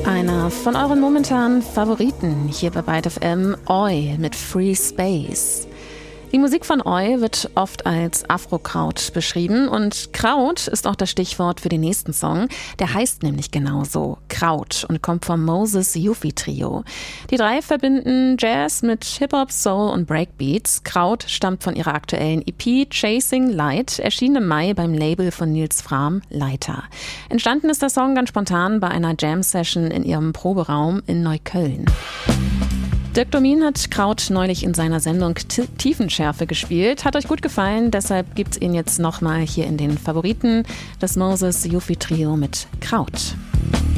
Einer von euren momentanen Favoriten hier bei Byte FM, Oi mit Free Space. Die Musik von Oi wird oft als Afro-Kraut beschrieben und Kraut ist auch das Stichwort für den nächsten Song. Der heißt nämlich genauso, Kraut, und kommt vom Moses Yufi Trio. Die drei verbinden Jazz mit Hip-Hop, Soul und Breakbeats. Kraut stammt von ihrer aktuellen EP Chasing Light, erschien im Mai beim Label von Nils Frahm, Leiter. Entstanden ist der Song ganz spontan bei einer Jam-Session in ihrem Proberaum in Neukölln. Dirk Domin hat Kraut neulich in seiner Sendung Tiefenschärfe gespielt. Hat euch gut gefallen, deshalb gibt's ihn jetzt nochmal hier in den Favoriten. Das Moses Yufi Trio mit Kraut.